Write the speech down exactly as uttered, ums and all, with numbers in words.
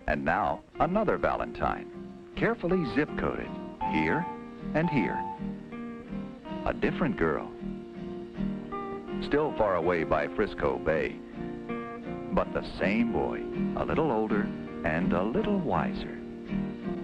And now, another Valentine, carefully zip-coded, here and here. A different girl, still far away by Frisco Bay, but the same boy, a little older and a little wiser.